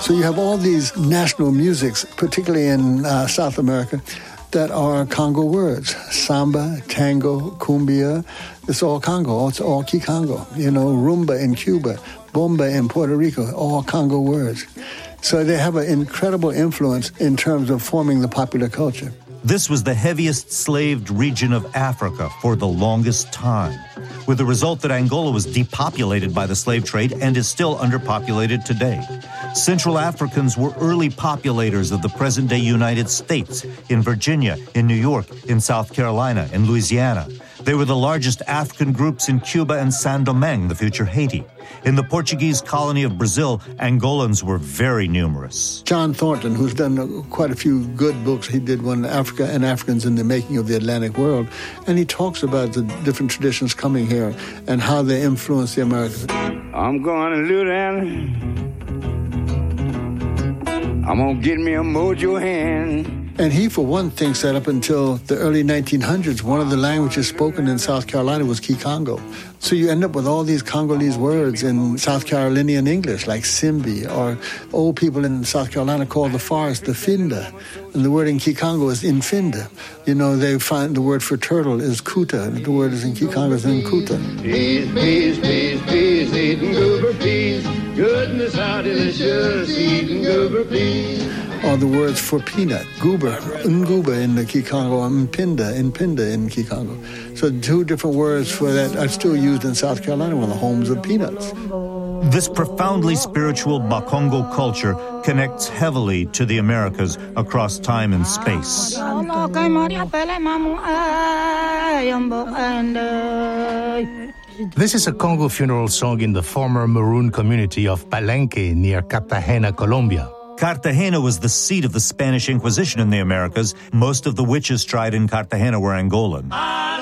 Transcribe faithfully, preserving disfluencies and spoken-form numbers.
So you have all these national musics, particularly in uh, South America, that are Congo words. Samba, tango, cumbia, it's all Congo, it's all Kikongo. You know, rumba in Cuba, bomba in Puerto Rico, all Congo words. So they have an incredible influence in terms of forming the popular culture. This was the heaviest slaved region of Africa for the longest time, with the result that Angola was depopulated by the slave trade and is still underpopulated today. Central Africans were early populators of the present-day United States, in Virginia, in New York, in South Carolina, in Louisiana. They were the largest African groups in Cuba and Saint-Domingue, the future Haiti. In the Portuguese colony of Brazil, Angolans were very numerous. John Thornton, who's done quite a few good books, he did one, Africa and Africans in the Making of the Atlantic World, and he talks about the different traditions coming here and how they influence the Americans. I'm going to Louisiana. I'm going to get me a mojo hand. And he, for one, thinks that up until the early nineteen hundreds, one of the languages spoken in South Carolina was Kikongo. So you end up with all these Congolese words in South Carolinian English, like Simbi, or old people in South Carolina call the forest the Finda. And the word in Kikongo is Infinda. You know, they find the word for turtle is Kuta, and the word is in Kikongo is Nkuta. Peas, peas, peas, peas, eating goober peas. Goodness, how delicious, eating goober peas. Or the words for peanut, goober, nguba in the Kikongo, and mpinda, impinda in Kikongo. So two different words for that are still used in South Carolina, one of the homes of peanuts. This profoundly spiritual Bakongo culture connects heavily to the Americas across time and space. This is a Congo funeral song in the former Maroon community of Palenque near Cartagena, Colombia. Cartagena was the seat of the Spanish Inquisition in the Americas. Most of the witches tried in Cartagena were Angolan.